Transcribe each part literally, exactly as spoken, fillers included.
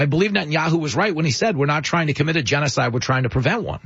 I believe Netanyahu was right when he said we're not trying to commit a genocide, we're trying to prevent one.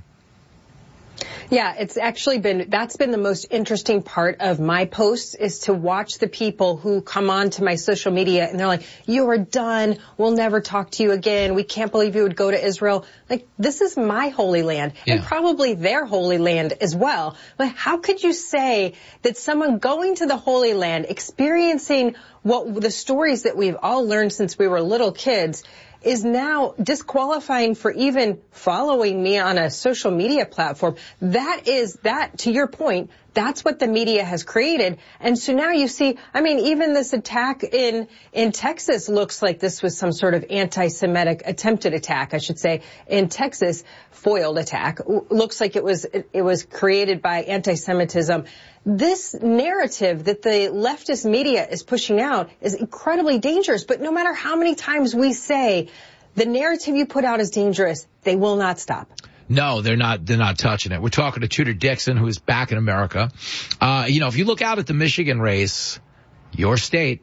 Yeah, it's actually been, that's been the most interesting part of my posts, is to watch the people who come on to my social media and they're like, you are done. We'll never talk to you again. We can't believe you would go to Israel. Like, this is my holy land, yeah, and probably their holy land as well. But how could you say that someone going to the Holy Land, experiencing what the stories that we've all learned since we were little kids, is now disqualifying for even following me on a social media platform? That is, that, to your point, that's what the media has created. And so now you see, I mean, even this attack in, in Texas looks like this was some sort of anti-Semitic attempted attack, I should say, in Texas, foiled attack. Looks like it was, it, it was created by anti-Semitism. This narrative that the leftist media is pushing out is incredibly dangerous. But no matter how many times we say the narrative you put out is dangerous, they will not stop. No, they're not. They're not touching it. We're talking to Tudor Dixon, who is back in America. Uh, you know, if you look out at the Michigan race, your state,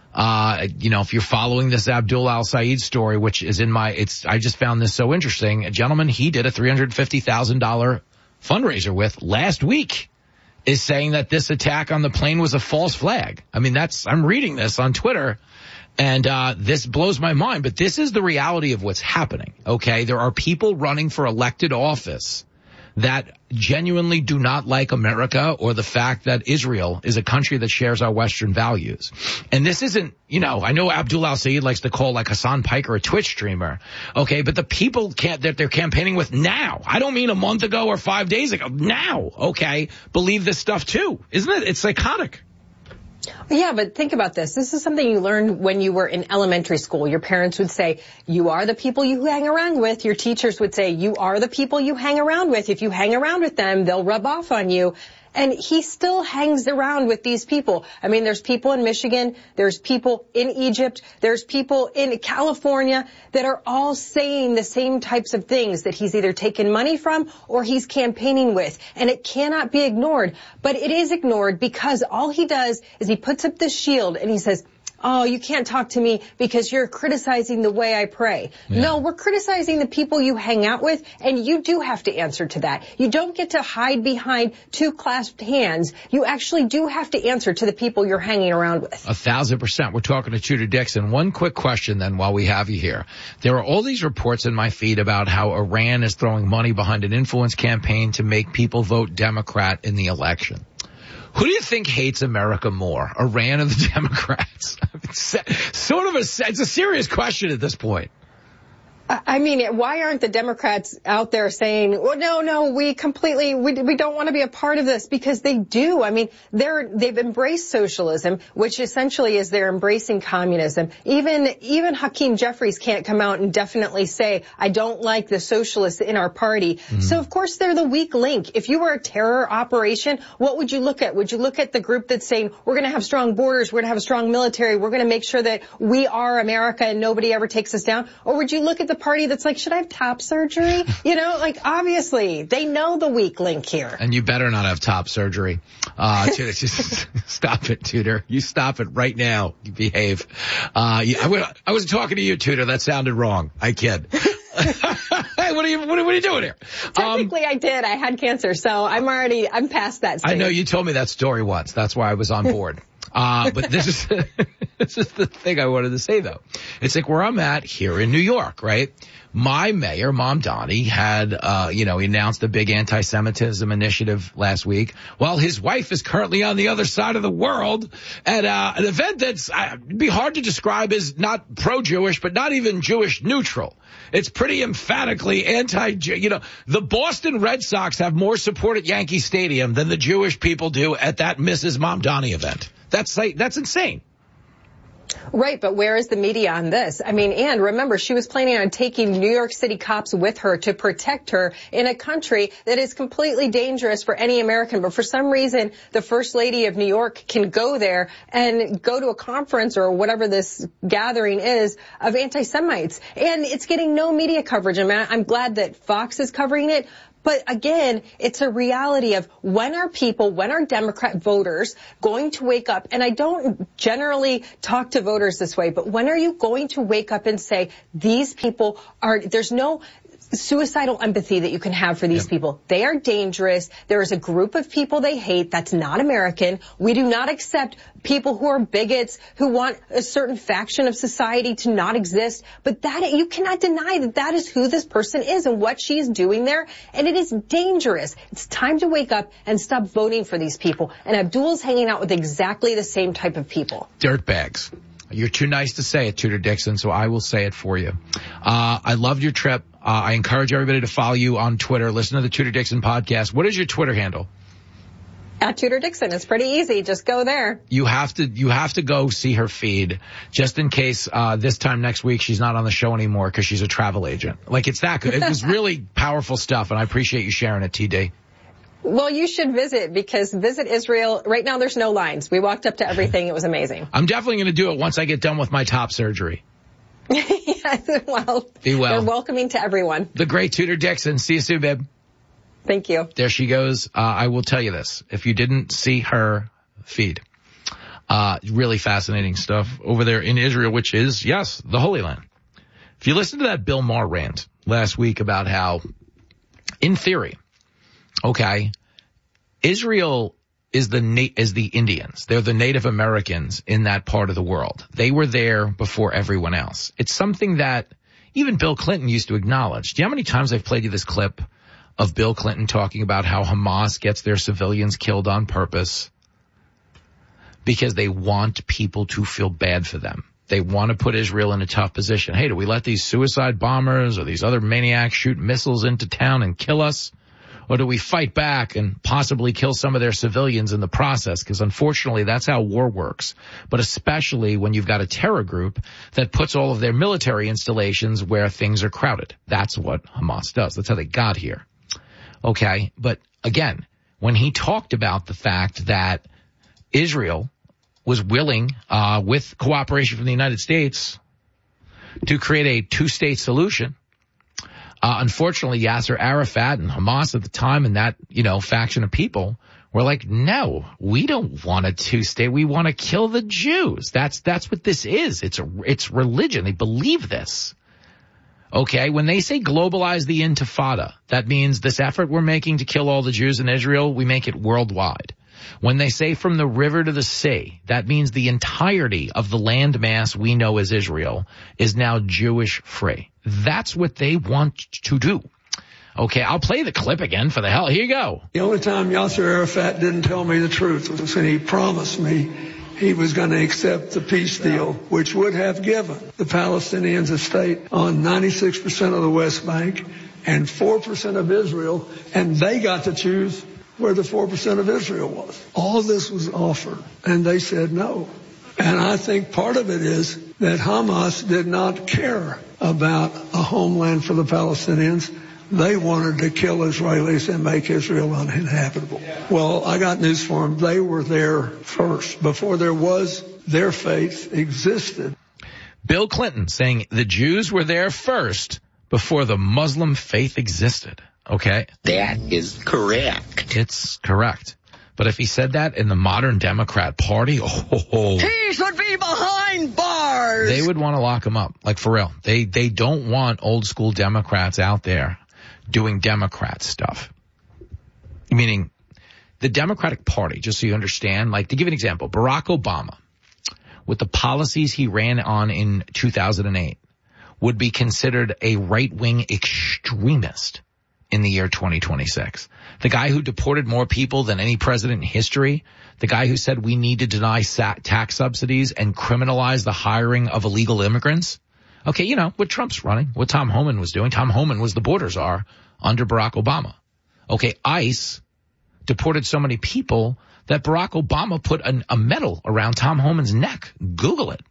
uh, you know, if you're following this Abdul Al-Said story, which is in my, it's, I just found this so interesting. A gentleman, he did a three hundred fifty thousand dollars fundraiser with last week, is saying that this attack on the plane was a false flag. I mean, that's, I'm reading this on Twitter, and uh this blows my mind, but this is the reality of what's happening, okay? There are people running for elected office that genuinely do not like America or the fact that Israel is a country that shares our Western values. And this isn't, you know, I know Abdul Al-Said likes to call like Hassan Piker a Twitch streamer, okay, but the people can't, that they're campaigning with now, I don't mean a month ago or five days ago, now, okay, believe this stuff too, isn't it? It's psychotic. Yeah, but think about this. This is something you learned when you were in elementary school. Your parents would say, you are the people you hang around with. Your teachers would say, you are the people you hang around with. If you hang around with them, they'll rub off on you. And he still hangs around with these people. I mean, there's people in Michigan, there's people in Egypt, there's people in California that are all saying the same types of things that he's either taken money from or he's campaigning with. And it cannot be ignored. But it is ignored because all he does is he puts up this shield and he says, oh, you can't talk to me because you're criticizing the way I pray. Yeah. No, we're criticizing the people you hang out with, and you do have to answer to that. You don't get to hide behind two clasped hands. You actually do have to answer to the people you're hanging around with. A thousand percent. We're talking to Tudor Dixon. One quick question then while we have you here. There are all these reports in my feed about how Iran is throwing money behind an influence campaign to make people vote Democrat in the election. Who do you think hates America more, Iran or the Democrats? It's sort of a, it's a serious question at this point. I mean, why aren't the Democrats out there saying, well, no, no, we completely, we, we don't want to be a part of this? Because they do. I mean, they're, they've embraced socialism, which essentially is they're embracing communism. Even, even Hakeem Jeffries can't come out and definitely say, I don't like the socialists in our party. Mm-hmm. So, of course, they're the weak link. If you were a terror operation, what would you look at? Would you look at the group that's saying, we're going to have strong borders, we're going to have a strong military, we're going to make sure that we are America and nobody ever takes us down? Or would you look at the party that's like, should I have top surgery? You know, like, obviously, they know the weak link here. And you better not have top surgery. Uh, Tudor, just stop it, Tudor. You stop it right now. You behave. Uh, you, I, I was talking to you, Tudor. That sounded wrong. I kid. Hey, what are you, what are, what are you doing here? Technically, um, I did. I had cancer, so I'm already, I'm past that stage. I know you told me that story once. That's why I was on board. Uh, but this is, this is the thing I wanted to say though. It's like where I'm at here in New York, right? My mayor, Mamdani, had, uh, you know, he announced a big anti-Semitism initiative last week, while his wife is currently on the other side of the world at, uh, an event that's, uh, it'd be hard to describe as not pro-Jewish, but not even Jewish neutral. It's pretty emphatically anti, you know, the Boston Red Sox have more support at Yankee Stadium than the Jewish people do at that Missus Mamdani event. That's like, that's insane. Right, but where is the media on this? I mean, and remember, she was planning on taking New York City cops with her to protect her in a country that is completely dangerous for any American. But for some reason, the First Lady of New York can go there and go to a conference or whatever this gathering is of anti-Semites. And it's getting no media coverage. I mean, I'm glad that Fox is covering it, But again, it's a reality of when are people, when are Democrat voters going to wake up? And I don't generally talk to voters this way, but when are you going to wake up and say, these people are, there's no suicidal empathy that you can have for these yep. people. They are dangerous. There is a group of people they hate that's not American. We do not accept people who are bigots, who want a certain faction of society to not exist. But that, you cannot deny that that is who this person is and what she is doing there. And it is dangerous. It's time to wake up and stop voting for these people. And Abdul's hanging out with exactly the same type of people. Dirtbags. You're too nice to say it, Tudor Dixon, so I will say it for you. Uh, I loved your trip. Uh, I encourage everybody to follow you on Twitter. Listen to the Tudor Dixon podcast. What is your Twitter handle? At Tudor Dixon. It's pretty easy. Just go there. You have to, you have to go see her feed just in case, uh, this time next week she's not on the show anymore because she's a travel agent. Like, it's that good. It was really powerful stuff, and I appreciate you sharing it, T D. Well, you should visit because Visit Israel, right now there's no lines. We walked up to everything. It was amazing. I'm definitely going to do it once I get done with my top surgery. Yes, well, be well. They're welcoming to everyone. The great Tudor Dixon. See you soon, babe. Thank you. There she goes. Uh, I will tell you this. If you didn't see her feed, uh, really fascinating stuff over there in Israel, which is, yes, the Holy Land. If you listen to that Bill Maher rant last week about how, in theory, okay, Israel is the na- is the Indians. They're the Native Americans in that part of the world. They were there before everyone else. It's something that even Bill Clinton used to acknowledge. Do you know how many times I've played you this clip of Bill Clinton talking about how Hamas gets their civilians killed on purpose because they want people to feel bad for them? They want to put Israel in a tough position. Hey, do we let these suicide bombers or these other maniacs shoot missiles into town and kill us? Or do we fight back and possibly kill some of their civilians in the process? Because unfortunately, that's how war works. But especially when you've got a terror group that puts all of their military installations where things are crowded. That's what Hamas does. That's how they got here. Okay. But again, when he talked about the fact that Israel was willing, uh, with cooperation from the United States, to create a two-state solution, Uh, unfortunately, Yasser Arafat and Hamas at the time and that, you know, faction of people were like, no, we don't want a two-state. We want to kill the Jews. That's, that's what this is. It's a, it's religion. They believe this. Okay. When they say globalize the Intifada, that means this effort we're making to kill all the Jews in Israel, we make it worldwide. When they say from the river to the sea, that means the entirety of the landmass we know as Israel is now Jewish free. That's what they want to do. Okay, I'll play the clip again for the hell. Here you go. The only time Yasser Arafat didn't tell me the truth was when he promised me he was going to accept the peace deal, which would have given the Palestinians a state on ninety-six percent of the West Bank and four percent of Israel, and they got to choose where the four percent of Israel was. All this was offered, and they said no. And I think part of it is that Hamas did not care about a homeland for the Palestinians. They wanted to kill Israelis and make Israel uninhabitable. Well, I got news for them. They were there first. Before there was, their faith existed. Bill Clinton saying the Jews were there first before the Muslim faith existed. Okay? That is correct. It's correct. But if he said that in the modern Democrat Party, oh, he should be behind bars. They would want to lock him up. Like, for real. They, they don't want old school Democrats out there doing Democrat stuff. Meaning the Democratic Party, just so you understand, like to give an example, Barack Obama, with the policies he ran on in two thousand eight, would be considered a right-wing extremist in the year twenty twenty-six. The guy who deported more people than any president in history, the guy who said we need to deny tax subsidies and criminalize the hiring of illegal immigrants. Okay, you know, what Trump's running, what Tom Homan was doing. Tom Homan was the border czar under Barack Obama. Okay, ICE deported so many people that Barack Obama put an, a medal around Tom Homan's neck. Google it.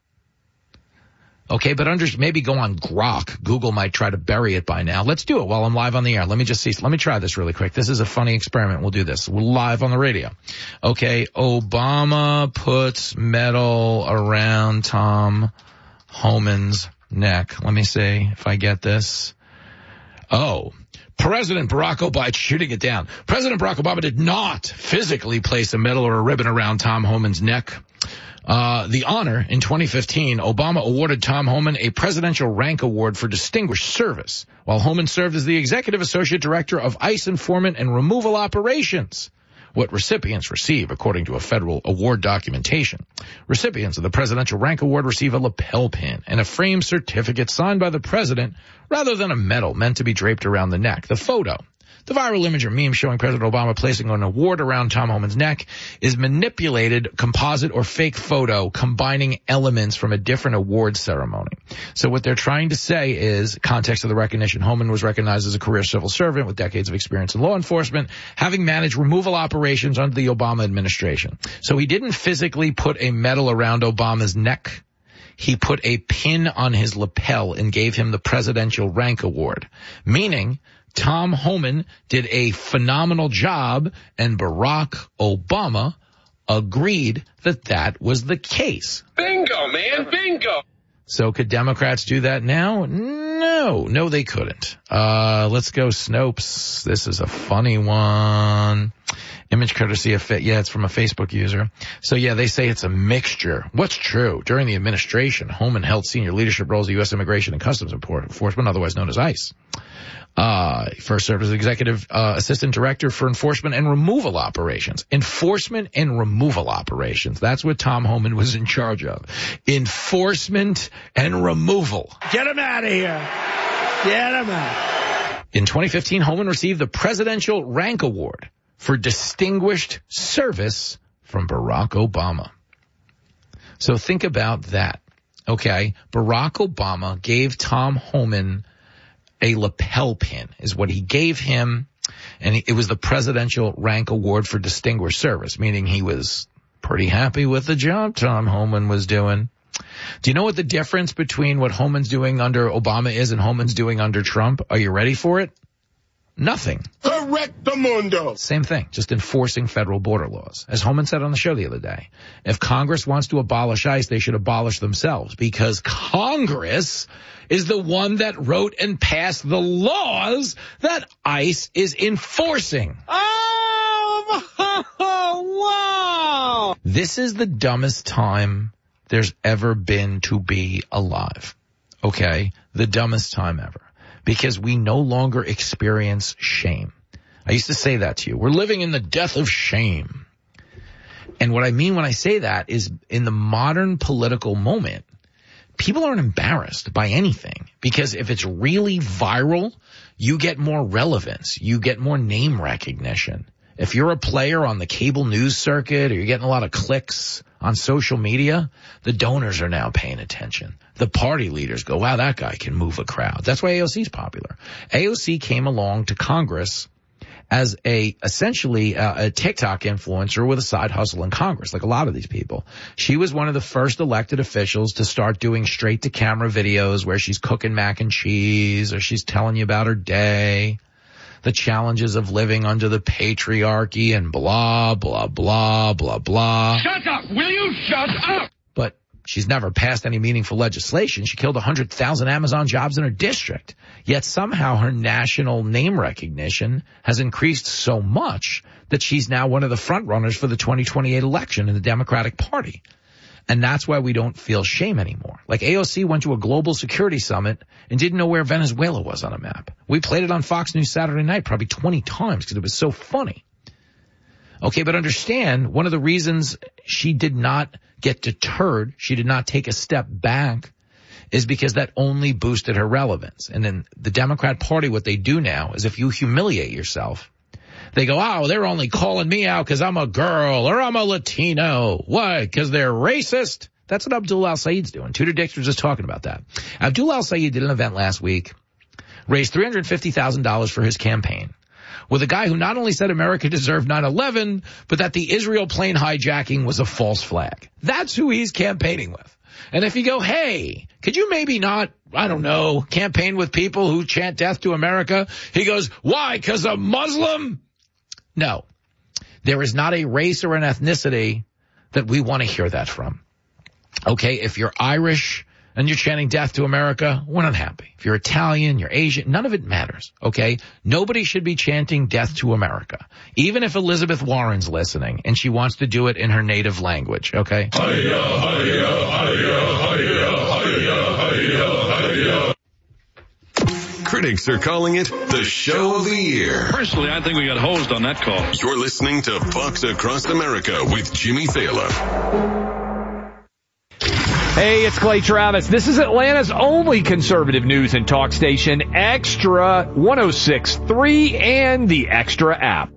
Okay, but under, maybe go on Grok. Google might try to bury it by now. Let's do it while I'm live on the air. Let me just see. Let me try this really quick. This is a funny experiment. We'll do this. We're live on the radio. Okay, Obama puts medal around Tom Homan's neck. Let me see if I get this. Oh, President Barack Obama, shooting it down. President Barack Obama did not physically place a medal or a ribbon around Tom Homan's neck. Uh, the honor in twenty fifteen, Obama awarded Tom Homan a Presidential Rank Award for distinguished service, while Homan served as the Executive Associate Director of ICE Enforcement and Removal Operations. What recipients receive, according to a federal award documentation. Recipients of the Presidential Rank Award receive a lapel pin and a framed certificate signed by the president rather than a medal meant to be draped around the neck. The photo, the viral image or meme showing President Obama placing an award around Tom Homan's neck, is manipulated composite or fake photo combining elements from a different award ceremony. So what they're trying to say is, context of the recognition, Homan was recognized as a career civil servant with decades of experience in law enforcement, having managed removal operations under the Obama administration. So he didn't physically put a medal around Obama's neck. He put a pin on his lapel and gave him the Presidential Rank Award, meaning Tom Homan did a phenomenal job, and Barack Obama agreed that that was the case. Bingo, man, bingo. So could Democrats do that now? No, no, they couldn't. Uh, let's go Snopes. This is a funny one. Image courtesy of Fit. Yeah, it's from a Facebook user. So yeah, they say it's a mixture. What's true? During the administration, Homan held senior leadership roles at U S Immigration and Customs Enforcement, otherwise known as ICE. Uh, first served as Executive uh, Assistant Director for Enforcement and Removal Operations. Enforcement and Removal Operations. That's what Tom Homan was in charge of. Enforcement and removal. Get him out of here. Get him out. In twenty fifteen, Homan received the Presidential Rank Award for distinguished service from Barack Obama. So think about that. Okay, Barack Obama gave Tom Homan a lapel pin, is what he gave him, and it was the Presidential Rank Award for distinguished service, meaning he was pretty happy with the job Tom Homan was doing. Do you know what the difference between what Homan's doing under Obama is and Homan's doing under Trump? Are you ready for it? Nothing. Correctamundo. Same thing, just enforcing federal border laws. As Homan said on the show the other day, if Congress wants to abolish ICE, they should abolish themselves, because Congress is the one that wrote and passed the laws that ICE is enforcing. Oh, wow. This is the dumbest time there's ever been to be alive. Okay? The dumbest time ever. Because we no longer experience shame. I used to say that to you. We're living in the death of shame. And what I mean when I say that is, in the modern political moment, people aren't embarrassed by anything, because if it's really viral, you get more relevance. You get more name recognition. If you're a player on the cable news circuit, or you're getting a lot of clicks on social media, the donors are now paying attention. The party leaders go, wow, that guy can move a crowd. That's why A O C is popular. A O C came along to Congress as a essentially a, a TikTok influencer with a side hustle in Congress, like a lot of these people. She was one of the first elected officials to start doing straight to camera videos where she's cooking mac and cheese, or she's telling you about her day, the challenges of living under the patriarchy, and blah, blah, blah, blah, blah. Shut up! Will you shut up? But she's never passed any meaningful legislation. She killed one hundred thousand Amazon jobs in her district. Yet somehow her national name recognition has increased so much that she's now one of the front runners for the twenty twenty-eight election in the Democratic Party. And that's why we don't feel shame anymore. Like A O C went to a global security summit and didn't know where Venezuela was on a map. We played it on Fox News Saturday night probably twenty times because it was so funny. Okay, but understand, one of the reasons she did not get deterred, she did not take a step back, is because that only boosted her relevance. And then the Democrat Party, what they do now is, if you humiliate yourself, they go, oh, they're only calling me out because I'm a girl or I'm a Latino. Why? Because they're racist? That's what Abdul Al-Sayed's doing. Tudor Dix was just talking about that. Abdul Al-Sayed did an event last week, raised three hundred fifty thousand dollars for his campaign, with a guy who not only said America deserved nine eleven, but that the Israel plane hijacking was a false flag. That's who he's campaigning with. And if you go, hey, could you maybe not, I don't know, campaign with people who chant death to America? He goes, why? Because I'm Muslim? No. There is not a race or an ethnicity that we want to hear that from. Okay, if you're Irish and you're chanting death to America, we're not happy. If you're Italian, you're Asian, none of it matters, okay? Nobody should be chanting death to America, even if Elizabeth Warren's listening and she wants to do it in her native language, okay? Hi-ya, hi-ya, hi-ya, hi-ya, hi-ya, hi-ya, hi-ya. Critics are calling it the show of the year. Personally, I think we got hosed on that call. You're listening to Fox Across America with Jimmy Thaler. Hey, it's Clay Travis. This is Atlanta's only conservative news and talk station, Extra one oh six point three and the Extra app.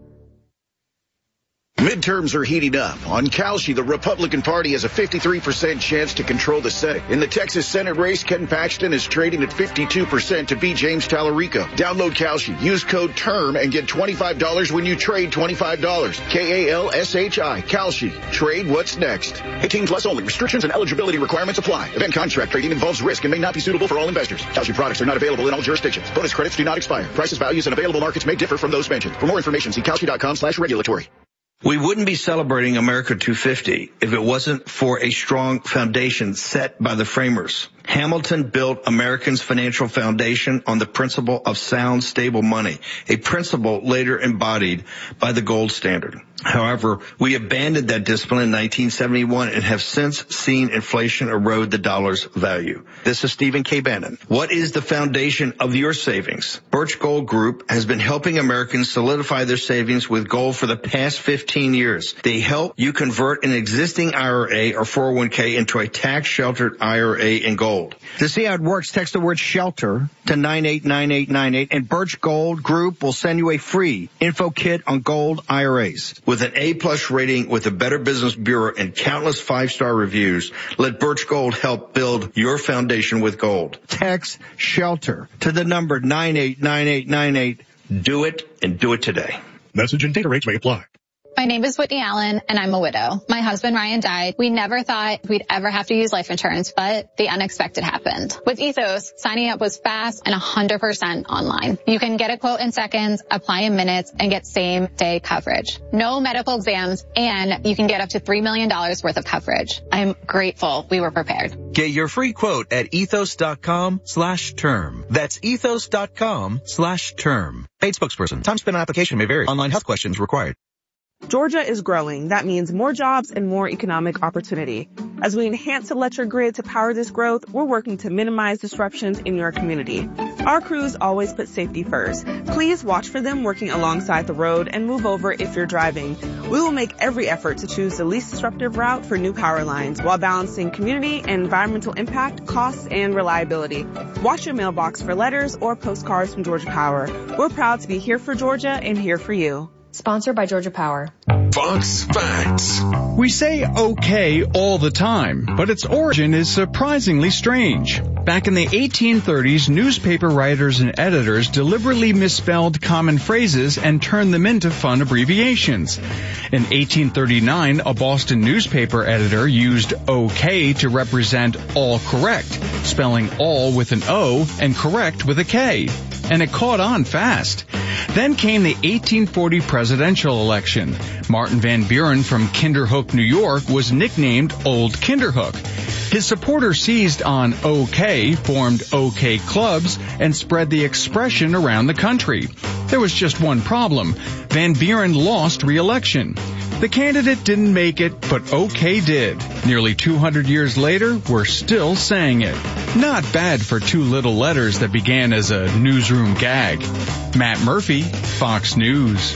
Midterms are heating up. On Kalshi, the Republican Party has a fifty-three percent chance to control the Senate. In the Texas Senate race, Ken Paxton is trading at fifty-two percent to beat James Tallarico. Download Kalshi. Use code TERM and get twenty-five dollars when you trade twenty-five dollars. K A L S H I. Kalshi. Trade what's next. eighteen plus only. Restrictions and eligibility requirements apply. Event contract trading involves risk and may not be suitable for all investors. Kalshi products are not available in all jurisdictions. Bonus credits do not expire. Prices, values, and available markets may differ from those mentioned. For more information, see Kalshi.com slash regulatory. We wouldn't be celebrating America two fifty if it wasn't for a strong foundation set by the framers. Hamilton built Americans' financial foundation on the principle of sound, stable money, a principle later embodied by the gold standard. However, we abandoned that discipline in nineteen seventy-one and have since seen inflation erode the dollar's value. This is Stephen K. Bannon. What is the foundation of your savings? Birch Gold Group has been helping Americans solidify their savings with gold for the past fifteen years. They help you convert an existing I R A or four oh one k into a tax-sheltered I R A in gold. To see how it works, text the word SHELTER to nine eight nine eight nine eight, and Birch Gold Group will send you a free info kit on gold I R As. With an A-plus rating with the Better Business Bureau and countless five-star reviews, let Birch Gold help build your foundation with gold. Text SHELTER to the number nine eight nine eight nine eight. Do it, and do it today. Message and data rates may apply. My name is Whitney Allen, and I'm a widow. My husband, Ryan, died. We never thought we'd ever have to use life insurance, but the unexpected happened. With Ethos, signing up was fast and one hundred percent online. You can get a quote in seconds, apply in minutes, and get same-day coverage. No medical exams, and you can get up to three million dollars worth of coverage. I'm grateful we were prepared. Get your free quote at ethos.com slash term. That's ethos.com slash term. Paid spokesperson. Time spent on application may vary. Online health questions required. Georgia is growing. That means more jobs and more economic opportunity. As we enhance the electric grid to power this growth, we're working to minimize disruptions in your community. Our crews always put safety first. Please watch for them working alongside the road and move over if you're driving. We will make every effort to choose the least disruptive route for new power lines while balancing community and environmental impact, costs, and reliability. Watch your mailbox for letters or postcards from Georgia Power. We're proud to be here for Georgia and here for you. Sponsored by Georgia Power. Fox Facts. We say okay all the time, but its origin is surprisingly strange. Back in the eighteen thirties, newspaper writers and editors deliberately misspelled common phrases and turned them into fun abbreviations. In eighteen thirty-nine, a Boston newspaper editor used okay to represent all correct, spelling all with an O and correct with a K. And it caught on fast. Then came the eighteen forty presidential election. Martin Van Buren from Kinderhook, New York, was nicknamed Old Kinderhook. His supporters seized on OK, formed OK clubs, and spread the expression around the country. There was just one problem. Van Buren lost re-election. The candidate didn't make it, but OK did. Nearly two hundred years later, we're still saying it. Not bad for two little letters that began as a newsroom gag. Matt Murphy, Fox News.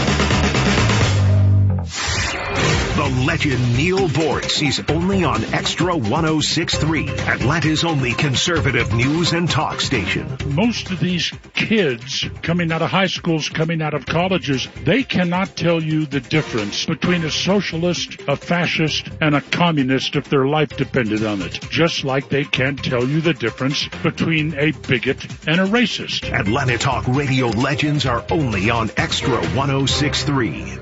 The legend Neil Bort sees only on Extra one oh six point three, Atlanta's only conservative news and talk station. Most of these kids coming out of high schools, coming out of colleges, they cannot tell you the difference between a socialist, a fascist, and a communist if their life depended on it. Just like they can't tell you the difference between a bigot and a racist. Atlanta Talk Radio legends are only on Extra one oh six point three.